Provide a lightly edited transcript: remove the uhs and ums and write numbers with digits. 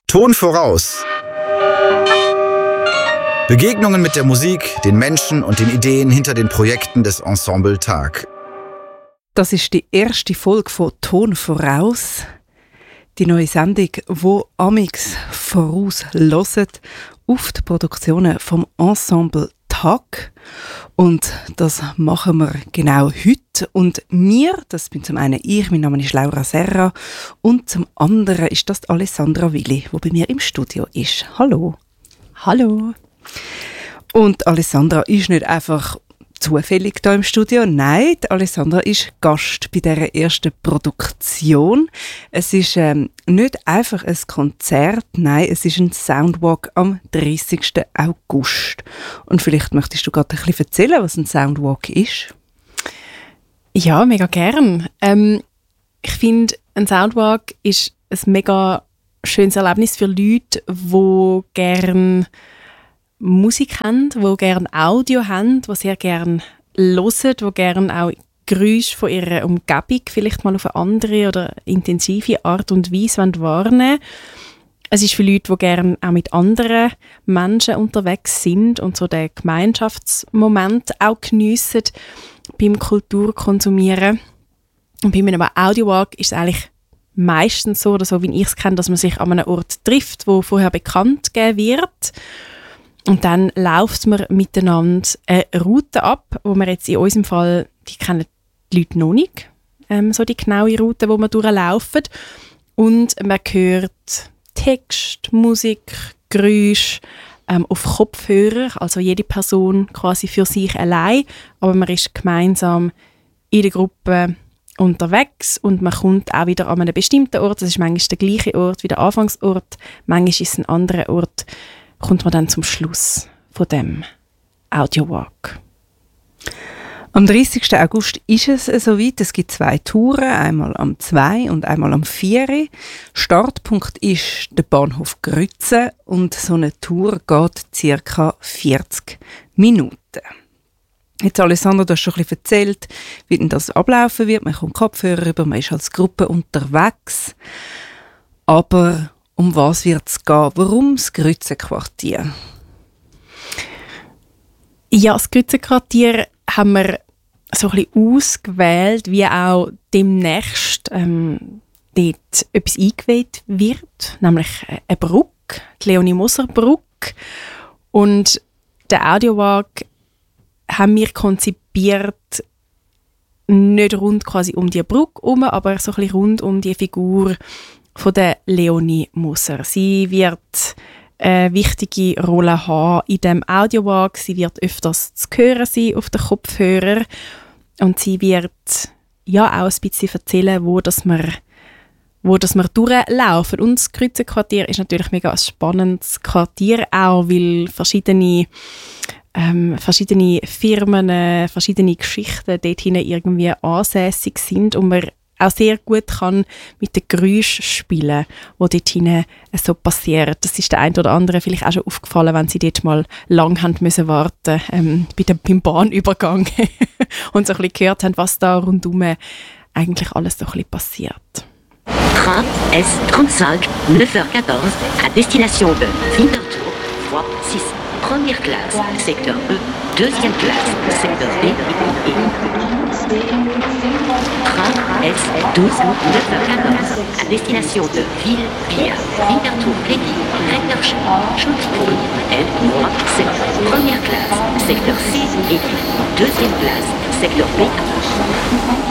Ton voraus. Begegnungen mit der Musik, den Menschen und den Ideen hinter den Projekten des Ensemble Tag. Das ist die erste Folge von Ton voraus. Die neue Sendung, die amix voraushört auf die Produktionen vom Ensemble Tag. Und das machen wir genau heute. Und mir, das bin zum einen ich, mein Name ist Laura Serra, und zum anderen ist das Alessandra Willi, die bei mir im Studio ist. Hallo. Hallo. Und Alessandra ist nicht einfach zufällig hier im Studio. Nein, die Alessandra ist Gast bei dieser ersten Produktion. Es ist nicht einfach ein Konzert, nein, es ist ein Soundwalk am 30. August. Und vielleicht möchtest du gerade ein bisschen erzählen, was ein Soundwalk ist? Ja, mega gern. Ich finde, ein Soundwalk ist ein mega schönes Erlebnis für Leute, die gerne Musik haben, die gerne Audio haben, die sehr gerne hören, die gerne auch Geräusche von ihrer Umgebung vielleicht mal auf eine andere oder intensive Art und Weise wahrnehmen wollen. Es ist für Leute, die gerne auch mit anderen Menschen unterwegs sind und so den Gemeinschaftsmoment auch geniessen beim Kulturkonsumieren. Und bei einem Audiowalk ist es eigentlich meistens so, oder so wie ich es kenne, dass man sich an einem Ort trifft, wo vorher bekannt gegeben wird. Und dann läuft man miteinander eine Route ab, wo wir jetzt in unserem Fall, die kennen die Leute noch nicht, so die genaue Route, wo wir durchlaufen. Und man hört Text, Musik, Geräusche auf Kopfhörer, also jede Person quasi für sich allein, aber man ist gemeinsam in der Gruppe unterwegs und man kommt auch wieder an einen bestimmten Ort. Das ist manchmal der gleiche Ort wie der Anfangsort, manchmal ist es ein anderer Ort. Kommt man dann zum Schluss von dem Audiowalk. Am 30. August ist es soweit. Es gibt 2 Touren, einmal am 2 und einmal am 4. Startpunkt ist der Bahnhof Grütze und so eine Tour geht ca. 40 Minuten. Jetzt, Alessandra, du hast schon ein bisschen erzählt, wie denn das ablaufen wird. Man kommt Kopfhörer rüber, man ist als Gruppe unterwegs. Aber um was wird es gehen? Warum das Grützenquartier? Ja, das Grützenquartier haben wir so ein bisschen ausgewählt, wie auch demnächst dort etwas eingeweiht wird, nämlich eine Brücke, die Leonie-Moser-Brücke. Und den Audiowalk haben wir konzipiert, nicht rund quasi um die Brücke herum, aber so ein bisschen rund um die Figur von der Leonie Moser. Sie wird eine wichtige Rolle haben in diesem Audiowalk. Sie wird öfters zu hören sein auf den Kopfhörern. Und sie wird ja auch ein bisschen erzählen, wo wir durchlaufen. Und das Grützenquartier ist natürlich mega ein spannendes Quartier, auch weil verschiedene Firmen, verschiedene Geschichten dort hinten irgendwie ansässig sind und man auch sehr gut kann mit den Geräuschen spielen, die dort hinten so passieren. Das ist der ein oder andere vielleicht auch schon aufgefallen, wenn sie dort mal lang haben müssen warten beim Bahnübergang und so ein bisschen gehört haben, was da rundherum eigentlich alles so ein bisschen passiert. Train S35, 9h14, à destination de Winterthur, 3, 6, première classe, secteur E, deuxième classe, secteur B et Train S12, 9h14, à destination de Ville, Via, Winterthur, Lévis, Renderschach, Schulzbrunn, L3, 7, première classe, secteur C et deuxième classe, secteur B.